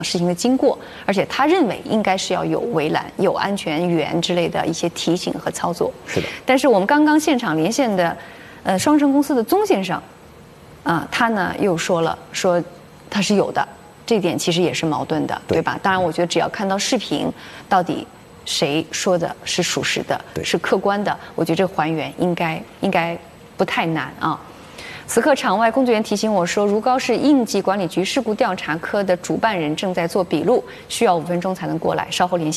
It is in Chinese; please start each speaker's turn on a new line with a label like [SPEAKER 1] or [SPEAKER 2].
[SPEAKER 1] 事情的经过，而且他认为应该是要有围栏、有安全员之类的一些提醒和操作。
[SPEAKER 2] 是的。
[SPEAKER 1] 但是我们刚刚现场连线的，双城公司的宗先生，他呢又说他是有的，这点其实也是矛盾的，对吧？当然，我觉得只要看到视频，到底谁说的是属实的，是客观的，我觉得这个还原应该不太难啊。此刻，场外工作人员提醒我说，如皋市应急管理局事故调查科的主办人正在做笔录，需要5分钟才能过来，稍后联系。